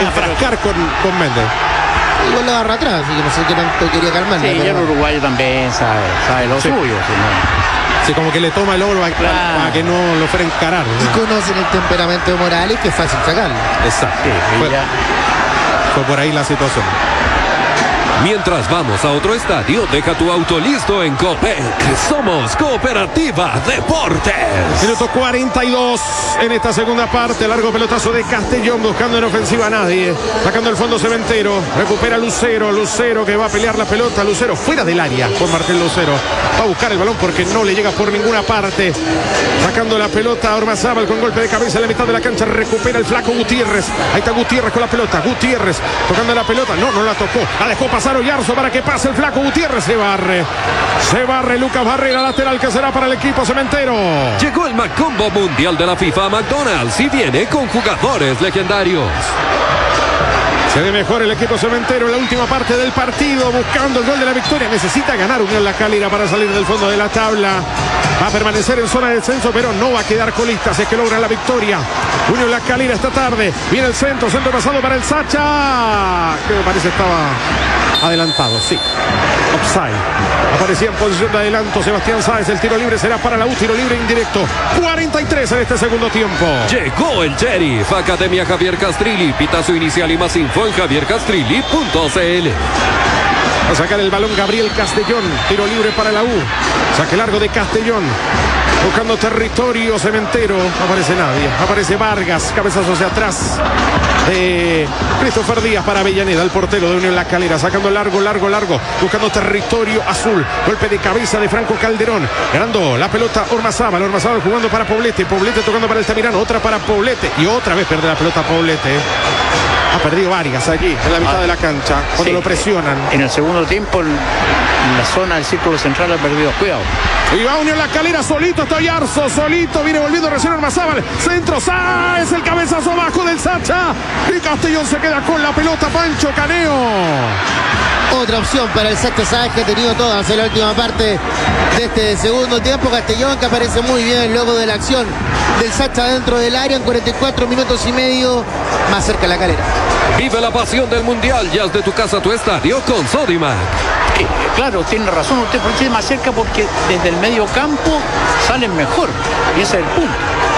enfrascar con Méndez. Igual lo agarra atrás, así que no sé qué tanto quería calmarla. Sí, pero... el uruguayo también sabe lo suyo. Si no. Sí, como que le toma el oro para que no lo fuera a encarar. Y conocen el temperamento de Morales, que es fácil sacarlo. Exacto. Sí, Fue por ahí la situación. Mientras vamos a otro estadio, deja tu auto listo en Copec. Somos Cooperativa Deportes. Minuto 42 en esta segunda parte. Largo pelotazo de Castellón buscando en ofensiva a nadie. Sacando el fondo Cementero. Recupera Lucero. Lucero que va a pelear la pelota. Lucero fuera del área por Martín Lucero. Va a buscar el balón porque no le llega por ninguna parte. Sacando la pelota Ormazábal con golpe de cabeza en la mitad de la cancha. Recupera el flaco Gutiérrez. Ahí está Gutiérrez con la pelota. Gutiérrez tocando la pelota. No la tocó. La dejó pasar Oyarzo para que pase el flaco Gutiérrez. Se barre Lucas Barrera, lateral que será para el equipo Cementero. Llegó el Macombo Mundial de la FIFA a McDonald's y viene con jugadores legendarios. Se ve mejor el equipo Cementero en la última parte del partido, buscando el gol de la victoria. Necesita ganar Unión La Calera para salir del fondo de la tabla. Va a permanecer en zona de descenso, pero no va a quedar colista si es que logra la victoria. Unión La Calera esta tarde. Viene el centro pasado para el Sacha, que me parece estaba adelantado, sí. Offside. Aparecía en posición de adelanto Sebastián Sáez. El tiro libre será para la U, tiro libre indirecto. 43 en este segundo tiempo. Llegó el Sheriff, Academia Javier Castrilli. Pitazo inicial y más info en javiercastrilli.cl. Va a sacar el balón Gabriel Castellón. Tiro libre para la U. Saque largo de Castellón. Buscando territorio Cementero. No aparece nadie. Aparece Vargas. Cabezazo hacia atrás. Christopher Díaz para Avellaneda, el portero de Unión La Calera. Sacando largo. Buscando territorio azul. Golpe de cabeza de Franco Calderón. Ganando la pelota Ormazábal. Ormazábal jugando para Poblete. Poblete tocando para Altamirano. Otra para Poblete. Y otra vez pierde la pelota Poblete. Ha perdido Vargas allí, en la mitad de la cancha, cuando lo presionan. En el segundo tiempo, en la zona del círculo central ha perdido. Cuidado. Y va Unión La Calera solito, está Oyarzo, solito, viene volviendo recién Ormazábal. Centro, Sáez, el cabezazo bajo del Sacha. Y Castellón se queda con la pelota, Pancho Caneo. Otra opción para el Sacha Sáez, que ha tenido todas en la última parte de este segundo tiempo. Castellón, que aparece muy bien luego de la acción del Sacha dentro del área en 44 minutos y medio, más cerca de La Calera. Vive la pasión del Mundial, ya es de tu casa a tu estadio con Sodimac. Claro, tiene razón usted, porque es más cerca, porque desde el medio campo salen mejor. Y ese es el punto.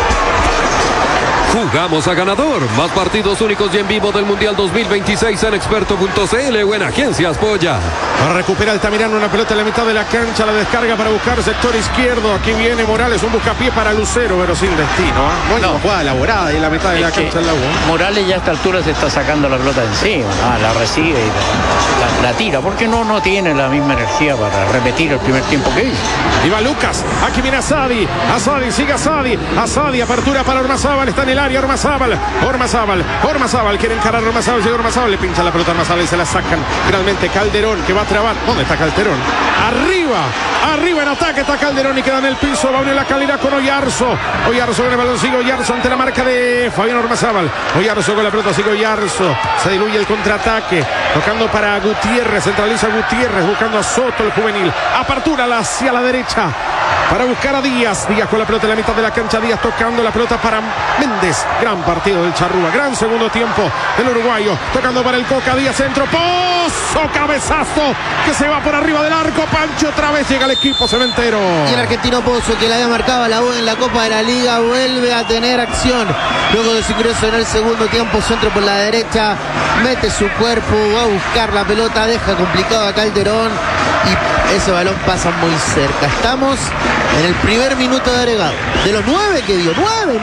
Jugamos a ganador. Más partidos únicos y en vivo del Mundial 2026 en experto.cl o en Agencias Polla. Ahora recupera Altamirano una pelota en la mitad de la cancha. La descarga para buscar sector izquierdo. Aquí viene Morales, un buscapié para Lucero, pero sin destino. No, jugada elaborada y en la mitad de la cancha en la U. Morales ya a esta altura se está sacando la pelota de encima. La recibe y la tira. Porque no tiene la misma energía para repetir el primer tiempo que hizo. Y va Lucas. Aquí viene Asadi. Sigue Asadi. Apertura para Ormazábal. Está en el área Ormazábal quiere encarar Ormazábal, llega Ormazábal, le pincha la pelota a Ormazábal y se la sacan. Finalmente Calderón, que va a trabar. ¿Dónde está Calderón? Arriba en ataque está Calderón y queda en el piso. Va a unir La Calera con Oyarzo con el balón, sigue Oyarzo ante la marca de Fabián Ormazábal. Oyarzo con la pelota, sigue Oyarzo, se diluye el contraataque, tocando para Gutiérrez, centraliza Gutiérrez, buscando a Soto, el juvenil. Apertura hacia la derecha para buscar a Díaz con la pelota en la mitad de la cancha. Díaz tocando la pelota para Méndez. Gran partido del Charrúa, gran segundo tiempo del uruguayo, tocando para el Coca. Díaz, centro, Pozo, cabezazo que se va por arriba del arco. Pancho, otra vez llega el equipo Cementero. Y el argentino Pozo, que le había marcado a la U en la Copa de la Liga, vuelve a tener acción luego de su ingreso en el segundo tiempo. Centro por la derecha, mete su cuerpo, va a buscar la pelota, deja complicado a Calderón y ese balón pasa muy cerca. Estamos en el primer minuto de agregado. De los 9 que dio, 9.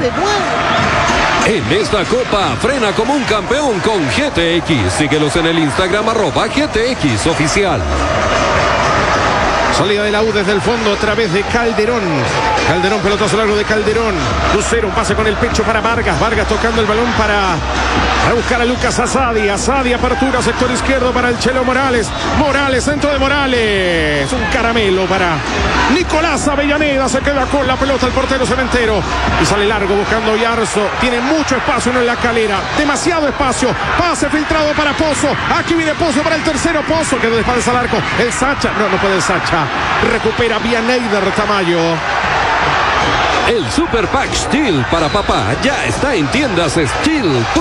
En esta copa, frena como un campeón con GTX. Síguelos en el Instagram @GTX Oficial. Salida de la U desde el fondo a través de Calderón. Pelotazo largo de Calderón. Lucero, un pase con el pecho para Vargas. Vargas tocando el balón para buscar a Lucas Asadi. Apertura, sector izquierdo para el Chelo Morales. Centro de Morales. Un caramelo para Nicolás Avellaneda. Se queda con la pelota el portero Cementero. Y sale largo buscando Oyarzo. Tiene mucho espacio en La Calera. Demasiado espacio. Pase filtrado para Pozo. Aquí viene Pozo para el tercero. Pozo quedó de espaldas al arco. El Sacha. No puede el Sacha. Recupera Vianeyder Tamayo. El Super Pack Steel para papá ya está en tiendas Steel.